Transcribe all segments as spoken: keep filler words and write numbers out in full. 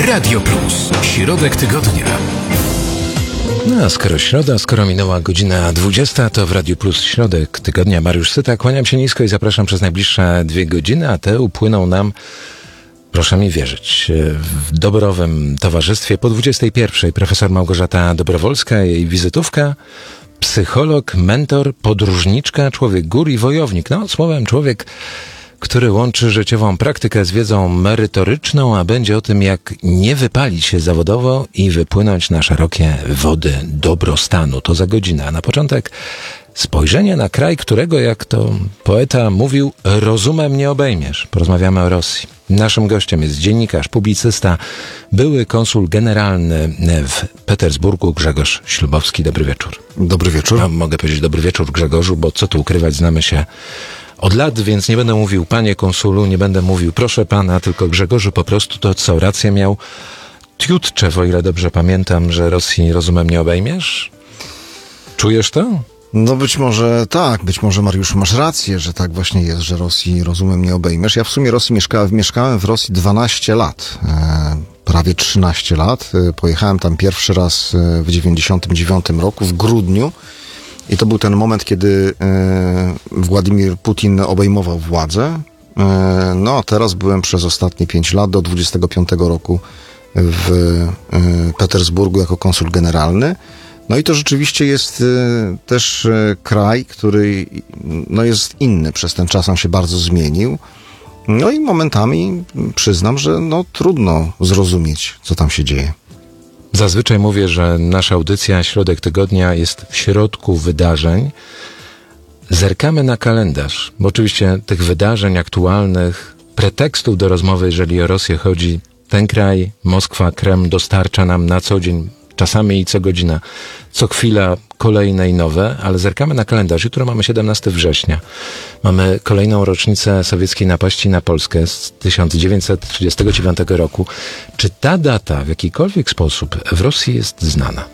Radio Plus. Środek tygodnia. No, a skoro środa, skoro minęła godzina dwudziesta, to w Radiu Plus Środek tygodnia. Mariusz Syta, kłaniam się nisko i zapraszam przez najbliższe dwie godziny, a te upłyną nam, proszę mi wierzyć, w doborowym towarzystwie. Po dwudziestej pierwszej profesor Małgorzata Dobrowolska, jej wizytówka, psycholog, mentor, podróżniczka, człowiek gór i wojownik. No, słowem człowiek, który łączy życiową praktykę z wiedzą merytoryczną, a będzie o tym, jak nie wypalić się zawodowo i wypłynąć na szerokie wody dobrostanu. To za godzinę. A na początek spojrzenie na kraj, którego, jak to poeta mówił, rozumem nie obejmiesz. Porozmawiamy o Rosji. Naszym gościem jest dziennikarz, publicysta, były konsul generalny w Petersburgu Grzegorz Ślubowski. Dobry wieczór. Dobry wieczór. No, mogę powiedzieć dobry wieczór, Grzegorzu, bo co tu ukrywać, znamy się od lat, więc nie będę mówił panie konsulu, nie będę mówił proszę pana, tylko Grzegorzu po prostu to co, rację miał Tjutczew, o ile dobrze pamiętam, że Rosji rozumem nie obejmiesz? Czujesz to? No być może tak, być może Mariusz masz rację, że tak właśnie jest, że Rosji rozumem nie obejmiesz. Ja w sumie Rosji mieszka, mieszkałem w Rosji dwanaście lat, e, prawie trzynaście lat. E, pojechałem tam pierwszy raz w dziewięćdziesiątym dziewiątym roku, w grudniu. I to był ten moment, kiedy e, Władimir Putin obejmował władzę. E, no a teraz byłem przez ostatnie pięć lat, do dwudziestego piątego roku w e, Petersburgu jako konsul generalny. No i to rzeczywiście jest e, też e, kraj, który no, jest inny. Przez ten czas on się bardzo zmienił. No i momentami przyznam, że no, trudno zrozumieć, co tam się dzieje. Zazwyczaj mówię, że nasza audycja Środek Tygodnia jest w środku wydarzeń. Zerkamy na kalendarz, bo oczywiście tych wydarzeń aktualnych, pretekstów do rozmowy, jeżeli o Rosję chodzi, ten kraj, Moskwa, Kreml dostarcza nam na co dzień, czasami i co godzina, co chwila kolejne i nowe, ale zerkamy na kalendarz. Jutro mamy siedemnastego września. Mamy kolejną rocznicę sowieckiej napaści na Polskę z tysiąc dziewięćset trzydziestego dziewiątego roku. Czy ta data w jakikolwiek sposób w Rosji jest znana?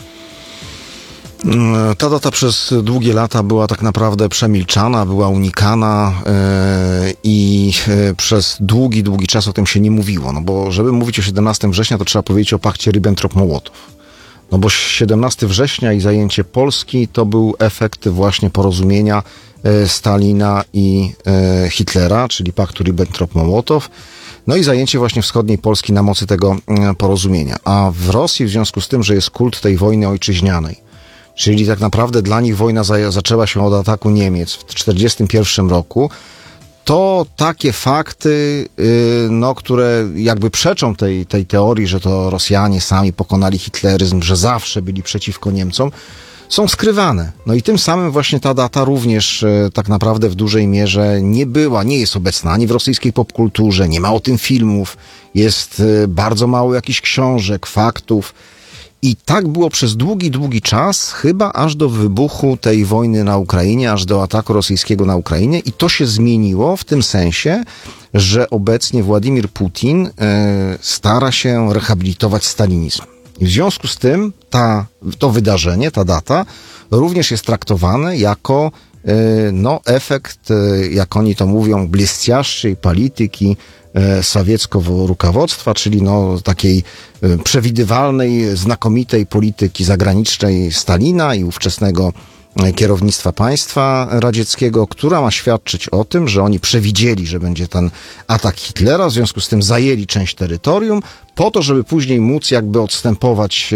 Ta data przez długie lata była tak naprawdę przemilczana, była unikana yy, i yy, przez długi, długi czas o tym się nie mówiło. No bo żeby mówić o siedemnastego września, to trzeba powiedzieć o pakcie Ribbentrop-Mołotow. No bo siedemnastego września i zajęcie Polski to był efekt właśnie porozumienia yy, Stalina i yy, Hitlera, czyli paktu Ribbentrop-Mołotow. No i zajęcie właśnie wschodniej Polski na mocy tego yy, porozumienia. A w Rosji w związku z tym, że jest kult tej wojny ojczyźnianej, czyli tak naprawdę dla nich wojna za, zaczęła się od ataku Niemiec w tysiąc dziewięćset czterdziestym pierwszym roku, to takie fakty, yy, no, które jakby przeczą tej, tej teorii, że to Rosjanie sami pokonali hitleryzm, że zawsze byli przeciwko Niemcom, są skrywane. No i tym samym właśnie ta data również yy, tak naprawdę w dużej mierze nie była, nie jest obecna ani w rosyjskiej popkulturze, nie ma o tym filmów, jest yy, bardzo mało jakichś książek, faktów. I tak było przez długi, długi czas, chyba aż do wybuchu tej wojny na Ukrainie, aż do ataku rosyjskiego na Ukrainie. I to się zmieniło w tym sensie, że obecnie Władimir Putin e, stara się rehabilitować stalinizm. I w związku z tym ta, to wydarzenie, ta data również jest traktowane jako e, no, efekt, e, jak oni to mówią, блестящей polityki sowieckiego rukowodztwa, czyli no takiej przewidywalnej, znakomitej polityki zagranicznej Stalina i ówczesnego kierownictwa państwa radzieckiego, która ma świadczyć o tym, że oni przewidzieli, że będzie ten atak Hitlera, w związku z tym zajęli część terytorium, po to, żeby później móc jakby odstępować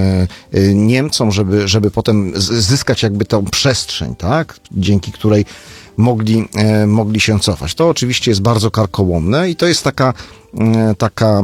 Niemcom, żeby, żeby potem zyskać jakby tą przestrzeń, tak, dzięki której mogli, e, mogli się cofać. To oczywiście jest bardzo karkołomne i to jest taka, e, taka,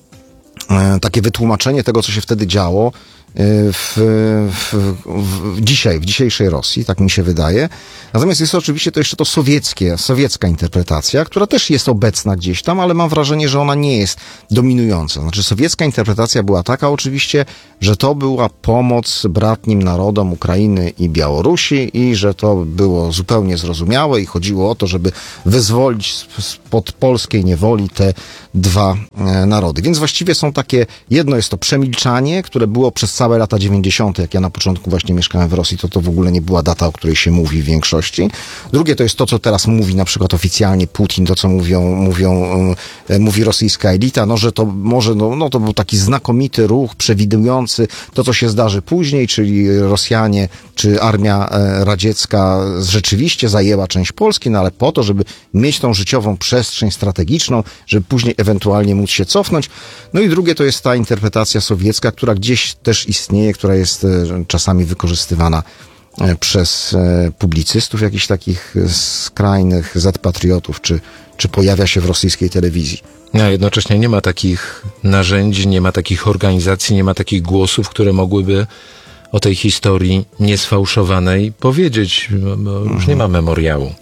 e, takie wytłumaczenie tego, co się wtedy działo w, w, w, dzisiaj, w dzisiejszej Rosji, tak mi się wydaje. Natomiast jest oczywiście to jeszcze to sowieckie, sowiecka interpretacja, która też jest obecna gdzieś tam, ale mam wrażenie, że ona nie jest dominująca. Znaczy sowiecka interpretacja była taka oczywiście, że to była pomoc bratnim narodom Ukrainy i Białorusi i że to było zupełnie zrozumiałe i chodziło o to, żeby wyzwolić spod polskiej niewoli te dwa e, narody. Więc właściwie są takie, jedno jest to przemilczanie, które było przez całe lata dziewięćdziesiąte, jak ja na początku właśnie mieszkałem w Rosji, to to w ogóle nie była data, o której się mówi w większości. Drugie to jest to, co teraz mówi na przykład oficjalnie Putin, to co mówią, mówią, e, mówi rosyjska elita, no że to może, no, no to był taki znakomity ruch przewidujący to, co się zdarzy później, czyli Rosjanie czy armia e, radziecka rzeczywiście zajęła część Polski, no ale po to, żeby mieć tą życiową przestrzeń strategiczną, żeby później ewentualnie móc się cofnąć. No i drugie to jest ta interpretacja sowiecka, która gdzieś też istnieje, która jest e, czasami wykorzystywana e, przez e, publicystów jakichś takich skrajnych Z-patriotów, czy, czy pojawia się w rosyjskiej telewizji. A jednocześnie nie ma takich narzędzi, nie ma takich organizacji, nie ma takich głosów, które mogłyby o tej historii niesfałszowanej powiedzieć, bo już nie ma memoriału.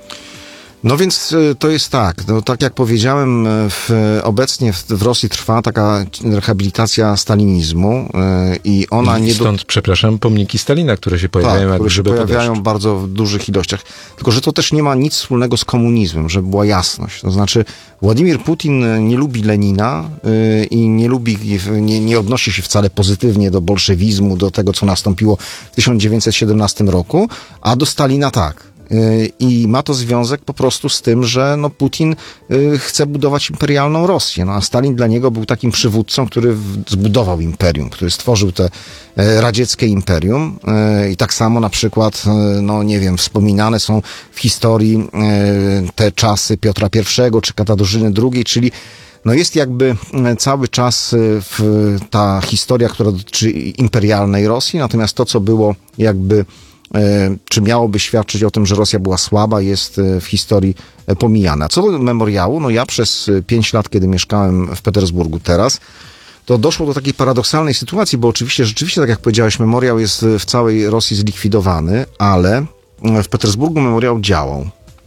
No więc to jest tak, no tak jak powiedziałem, w, obecnie w, w Rosji trwa taka rehabilitacja stalinizmu yy, i ona I nie... stąd, do... przepraszam, pomniki Stalina, które się pojawiają tak, jak które się grzyby po pojawiają deszczu. bardzo w dużych ilościach. Tylko, że to też nie ma nic wspólnego z komunizmem, żeby była jasność. To znaczy, Władimir Putin nie lubi Lenina yy, i nie lubi, nie, nie odnosi się wcale pozytywnie do bolszewizmu, do tego, co nastąpiło w tysiąc dziewięćset siedemnastym roku, a do Stalina tak. I ma to związek po prostu z tym, że no Putin chce budować imperialną Rosję, no a Stalin dla niego był takim przywódcą, który zbudował imperium, który stworzył te radzieckie imperium i tak samo na przykład, no nie wiem, wspominane są w historii te czasy Piotra I czy Katarzyny drugiej, czyli no jest jakby cały czas w ta historia, która dotyczy imperialnej Rosji, natomiast to, co było jakby czy miałoby świadczyć o tym, że Rosja była słaba, jest w historii pomijana. Co do memoriału, no ja przez pięć lat, kiedy mieszkałem w Petersburgu teraz, to doszło do takiej paradoksalnej sytuacji, bo oczywiście, rzeczywiście, tak jak powiedziałeś, memoriał jest w całej Rosji zlikwidowany, ale w Petersburgu memoriał działał.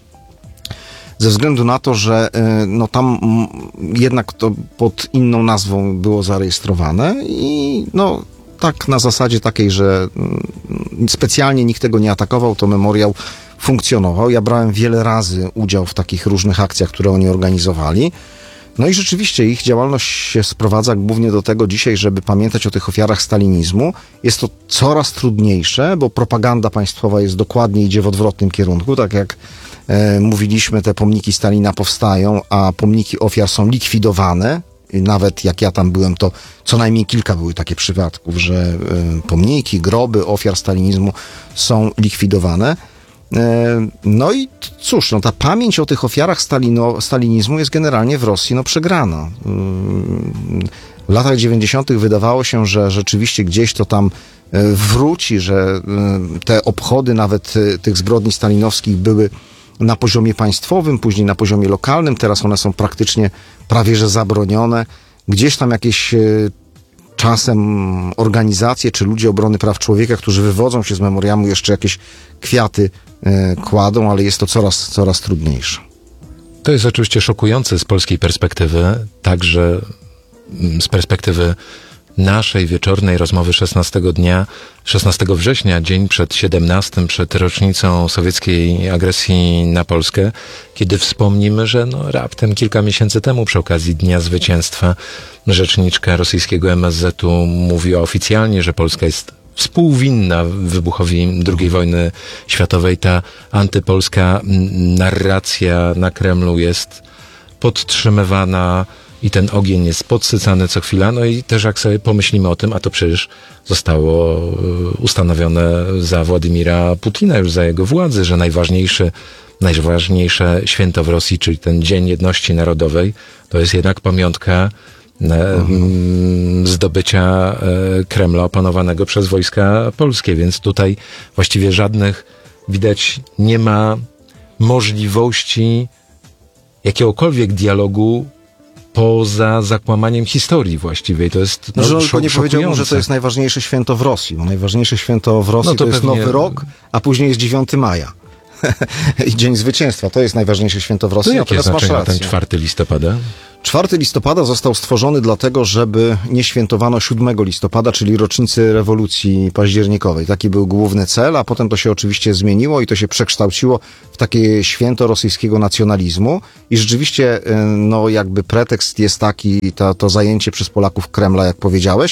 Ze względu na to, że no tam jednak to pod inną nazwą było zarejestrowane i no tak na zasadzie takiej, że specjalnie nikt tego nie atakował, to memoriał funkcjonował. Ja brałem wiele razy udział w takich różnych akcjach, które oni organizowali. No i rzeczywiście ich działalność się sprowadza głównie do tego dzisiaj, żeby pamiętać o tych ofiarach stalinizmu. Jest to coraz trudniejsze, bo propaganda państwowa jest dokładnie, idzie w odwrotnym kierunku. Tak jak e, mówiliśmy, te pomniki Stalina powstają, a pomniki ofiar są likwidowane. Nawet jak ja tam byłem, to co najmniej kilka były takie przypadków, że y, pomniki, groby ofiar stalinizmu są likwidowane. Y, no i cóż, no ta pamięć o tych ofiarach stalino, stalinizmu jest generalnie w Rosji no przegrana. Y, w latach dziewięćdziesiątych wydawało się, że rzeczywiście gdzieś to tam y, wróci, że y, te obchody nawet y, tych zbrodni stalinowskich były na poziomie państwowym, później na poziomie lokalnym, teraz one są praktycznie prawie że zabronione. Gdzieś tam jakieś e, czasem organizacje czy ludzie obrony praw człowieka, którzy wywodzą się z memoriału, jeszcze jakieś kwiaty e, kładą, ale jest to coraz, coraz trudniejsze. To jest oczywiście szokujące z polskiej perspektywy, także z perspektywy naszej wieczornej rozmowy szesnastego dnia, szesnastego września, dzień przed siedemnastym, przed rocznicą sowieckiej agresji na Polskę, kiedy wspomnimy, że no raptem kilka miesięcy temu przy okazji Dnia Zwycięstwa rzeczniczka rosyjskiego M S Z u mówiła oficjalnie, że Polska jest współwinna wybuchowi drugiej wojny światowej. Ta antypolska narracja na Kremlu jest podtrzymywana i ten ogień jest podsycany co chwila. No i też jak sobie pomyślimy o tym, a to przecież zostało ustanowione za Władimira Putina, już za jego władzy, że najważniejszy, najważniejsze święto w Rosji, czyli ten Dzień Jedności Narodowej, to jest jednak pamiątka mhm. zdobycia Kremla opanowanego przez wojska polskie, więc tutaj właściwie żadnych, widać, nie ma możliwości jakiegokolwiek dialogu poza zakłamaniem historii właściwie. To jest no, no, szok, nie powiedziałbym, że to jest najważniejsze święto w Rosji, bo najważniejsze święto w Rosji no to, to jest pewnie... Nowy Rok, a później jest dziewiątego maja. I Dzień Zwycięstwa. To jest najważniejsze święto w Rosji. To jakie znaczenie ten czwartego listopada? czwartego listopada został stworzony dlatego, żeby nie świętowano siódmego listopada, czyli rocznicy rewolucji październikowej. Taki był główny cel, a potem to się oczywiście zmieniło i to się przekształciło w takie święto rosyjskiego nacjonalizmu. I rzeczywiście, no jakby pretekst jest taki, to, to zajęcie przez Polaków Kremla, jak powiedziałeś,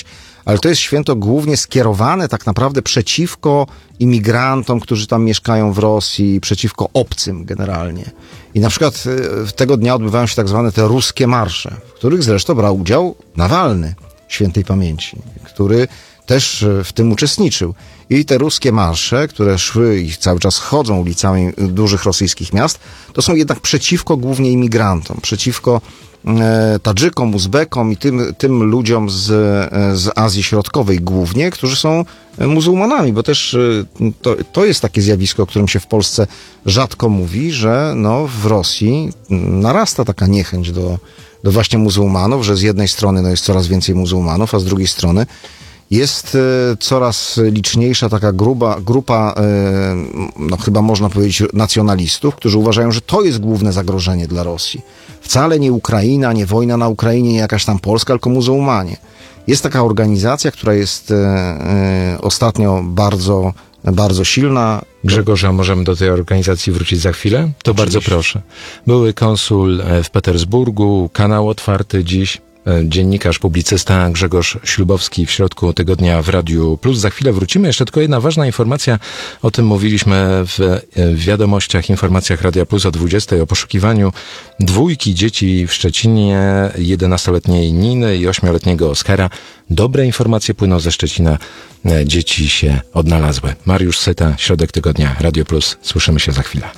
ale to jest święto głównie skierowane tak naprawdę przeciwko imigrantom, którzy tam mieszkają w Rosji, przeciwko obcym generalnie. I na przykład tego dnia odbywają się tak zwane te ruskie marsze, w których zresztą brał udział Nawalny, świętej pamięci, który też w tym uczestniczył. I te ruskie marsze, które szły i cały czas chodzą ulicami dużych rosyjskich miast, to są jednak przeciwko głównie imigrantom, przeciwko e, Tadżykom, Uzbekom i tym, tym ludziom z, z Azji Środkowej głównie, którzy są muzułmanami, bo też e, to, to jest takie zjawisko, o którym się w Polsce rzadko mówi, że no, w Rosji narasta taka niechęć do, do właśnie muzułmanów, że z jednej strony no, jest coraz więcej muzułmanów, a z drugiej strony jest e, coraz liczniejsza taka gruba, grupa, e, no chyba można powiedzieć, nacjonalistów, którzy uważają, że to jest główne zagrożenie dla Rosji. Wcale nie Ukraina, nie wojna na Ukrainie, nie jakaś tam Polska, tylko muzułmanie. Jest taka organizacja, która jest e, e, ostatnio bardzo, bardzo silna. Grzegorza, możemy do tej organizacji wrócić za chwilę? To Oczywiście. Bardzo proszę. Były konsul w Petersburgu, kanał otwarty dziś. Dziennikarz, publicysta Grzegorz Ślubowski w środku tygodnia w Radiu Plus. Za chwilę wrócimy. Jeszcze tylko jedna ważna informacja. O tym mówiliśmy w wiadomościach, informacjach Radia Plus o dwudziestej, o poszukiwaniu dwójki dzieci w Szczecinie, jedenastoletniej Niny i ośmioletniego Oskara. Dobre informacje płyną ze Szczecina. Dzieci się odnalazły. Mariusz Syta, środek tygodnia, Radio Plus. Słyszymy się za chwilę.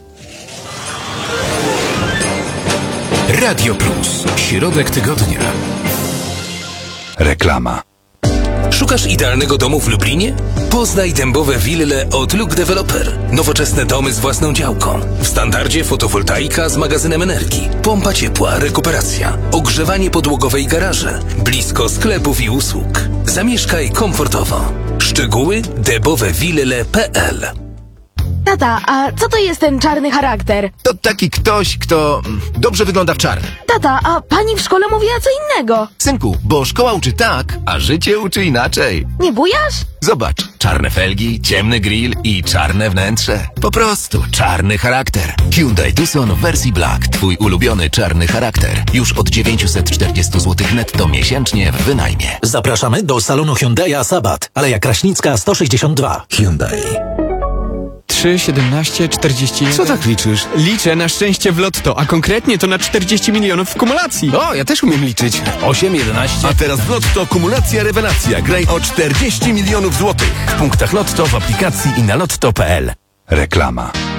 Radio Plus. Środek tygodnia. Reklama. Szukasz idealnego domu w Lublinie? Poznaj dębowe wille od Look Developer. Nowoczesne domy z własną działką. W standardzie fotowoltaika z magazynem energii. Pompa ciepła, rekuperacja. Ogrzewanie podłogowe i garaże. Blisko sklepów i usług. Zamieszkaj komfortowo. Szczegóły dębowewille kropka p l. Tata, a co to jest ten czarny charakter? To taki ktoś, kto dobrze wygląda w czarnym. Tata, a pani w szkole mówiła co innego. Synku, bo szkoła uczy tak, a życie uczy inaczej. Nie bujasz? Zobacz, czarne felgi, ciemny grill i czarne wnętrze. Po prostu czarny charakter. Hyundai Tucson w wersji Black. Twój ulubiony czarny charakter. Już od dziewięćset czterdzieści złotych netto miesięcznie w wynajmie. Zapraszamy do salonu Hyundai'a Sabat. Aleja Kraśnicka sto sześćdziesiąt dwa. Hyundai. trzy, siedemnaście, czterdzieści jeden. Co tak liczysz? Liczę na szczęście w lotto, a konkretnie to na czterdzieści milionów w kumulacji. O, ja też umiem liczyć. osiem, jedenaście. A teraz w Lotto kumulacja rewelacja. Graj o czterdzieści milionów złotych. W punktach Lotto, w aplikacji i na lotto kropka p l. Reklama.